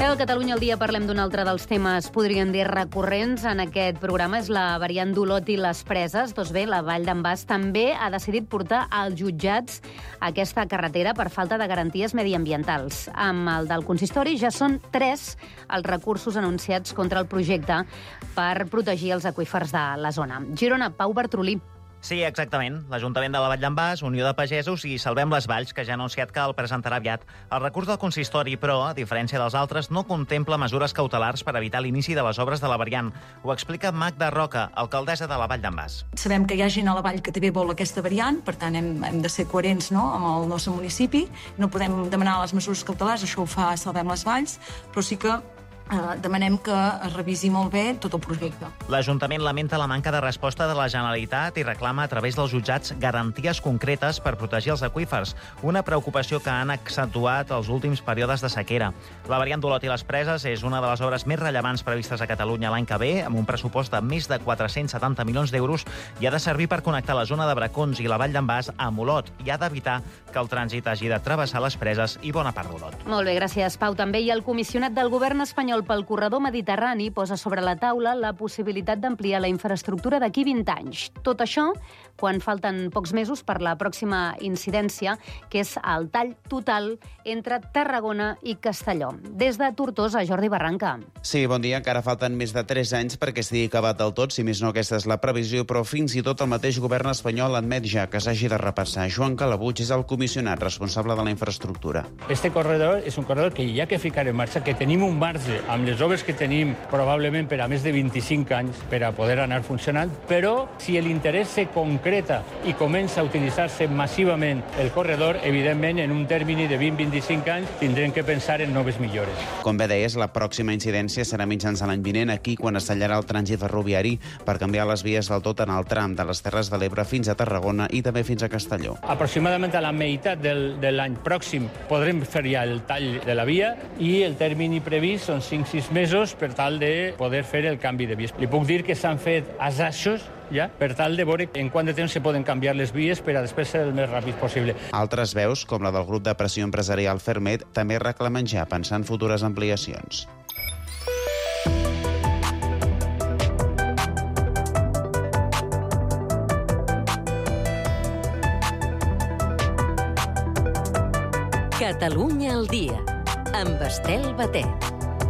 Al Catalunya al dia parlem d'un altre dels temes, podríem dir, recurrents en aquest programa, és la variant d'Olot i les Preses. Doncs bé, la Vall d'en Bas també ha decidit portar als jutjats aquesta carretera per falta de garanties mediambientals. Amb el del consistori ja són 3 els recursos anunciats contra el projecte per protegir els aqüífers de la zona. Girona, Pau Bartrolí. Sí, exactament. L'Ajuntament de la Vall d'en Bas, Unió de Pagesos i Salvem les Valls, que ja ha anunciat que el presentarà aviat. El recurs del consistori, però, a diferència dels altres, no contempla mesures cautelars per evitar l'inici de les obres de la variant. Ho explica Magda Roca, alcaldessa de la Vall d'en Bas. Sabem que hi ha gent a la Vall que també vol aquesta variant, per tant hem de ser coherents, no?, amb el nostre municipi. No podem demanar les mesures cautelars, això ho fa Salvem les Valls, però sí que demanem que es revisi molt bé tot el projecte. L'Ajuntament lamenta la manca de resposta de la Generalitat i reclama a través dels jutjats garanties concretes per protegir els aqüífers, una preocupació que han accentuat els últims períodes de sequera. La variant d'Olot i les Preses és una de les obres més rellevants previstes a Catalunya l'any que ve, amb un pressupost de més de 470 milions d'euros, i ha de servir per connectar la zona de Bracons i la Vall d'en Bas amb Olot, i ha d'evitar que el trànsit hagi de travessar les Preses i bona part d'Olot. Molt bé, gràcies, Pau. També hi ha el comissionat del govern espanyol pel corredor mediterrani posa sobre la taula la possibilitat d'ampliar la infraestructura d'aquí 20 anys. Tot això quan falten pocs mesos per la pròxima incidència, que és el tall total entre Tarragona i Castelló. Des de Tortosa, Jordi Barranca. Sí, bon dia. Encara falten més de 3 anys perquè estigui acabat del tot, si més no aquesta és la previsió, però fins i tot el mateix govern espanyol admet ja que s'hagi de repassar. Joan Calabuig és el comissionat responsable de la infraestructura. Este corredor és un corredor que hi ha que ficar en marxa, que tenim un marge amb les obres que tenim probablement per a més de 25 anys per a poder anar funcionant, però si l'interès se concreta i comença a utilitzar-se massivament el corredor, evidentment, en un termini de 20-25 anys tindrem que pensar en noves millores. Com bé deies, la pròxima incidència serà mitjans de l'any vinent, aquí quan es tallarà el trànsit ferroviari per canviar les vies del tot en el tram de les Terres de l'Ebre fins a Tarragona i també fins a Castelló. Aproximadament a la meitat de l'any pròxim podrem fer ja el tall de la via i el termini previst són 5-6 mesos per tal de poder fer el canvi de vies. Li puc dir que s'han fet assajos ja per tal de veure en quant de temps se poden canviar les vies per a després ser el més ràpid possible. Altres veus, com la del grup de pressió empresarial Fermet, també reclamen ja pensar en futures ampliacions. Catalunya al dia, amb Estel Batet.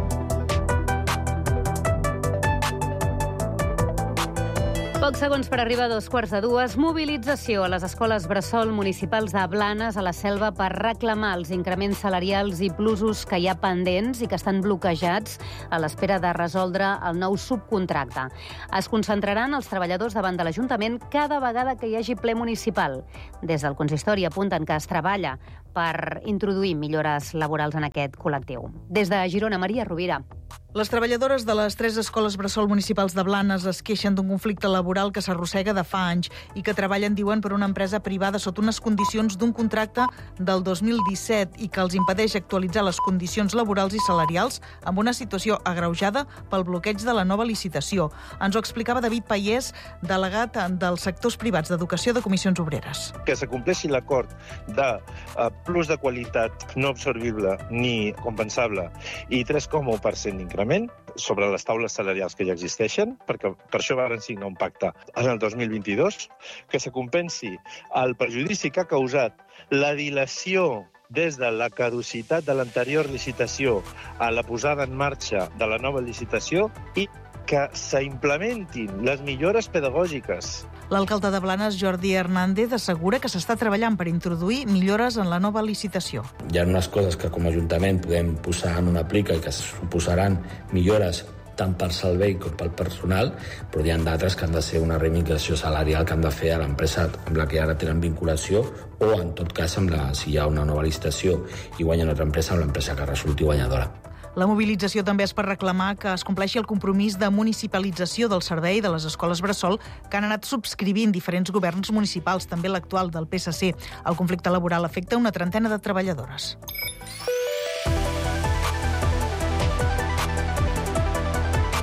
Pocs segons per arribar a 2:15. Mobilització a les escoles bressol municipals de Blanes, a la Selva, per reclamar els increments salarials i plusos que hi ha pendents i que estan bloquejats a l'espera de resoldre el nou subcontracte. Es concentraran els treballadors davant de l'Ajuntament cada vegada que hi hagi ple municipal. Des del consistori apunten que es treballa per introduir millores laborals en aquest col·lectiu. Des de Girona, Maria Rovira. Les treballadores de les 3 escoles bressol municipals de Blanes es queixen d'un conflicte laboral que s'arrossega de fa anys i que treballen, diuen, per una empresa privada sota unes condicions d'un contracte del 2017 i que els impedeix actualitzar les condicions laborals i salarials amb una situació agreujada pel bloqueig de la nova licitació. Ens ho explicava David Paiés, delegat dels sectors privats d'educació de Comissions Obreres. Que s'acompleixi l'acord de plus de qualitat no absorbible ni compensable i 3,1% d'increment sobre les taules salarials que ja existeixen, perquè per això van signar un pacte en el 2022, que se compensi el perjudici que ha causat la dilació des de la caducitat de l'anterior licitació a la posada en marxa de la nova licitació i que s'implementin les millores pedagògiques. L'alcalde de Blanes, Jordi Hernández, assegura que s'està treballant per introduir millores en la nova licitació. Hi ha unes coses que com a Ajuntament podem posar en una plica i que suposaran millores tant per servei com pel personal, però hi ha d'altres que han de ser una reivindicació salarial que han de fer a l'empresa amb la que ara tenen vinculació o, en tot cas, si hi ha una nova licitació i guanya una altra empresa, amb l'empresa que resulti guanyadora. La mobilització també és per reclamar que es compleixi el compromís de municipalització del servei de les escoles bressol que han anat subscrivint diferents governs municipals, també l'actual del PSC. El conflicte laboral afecta una trentena de treballadores.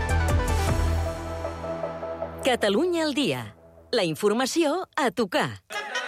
Catalunya al dia. La informació a tocar.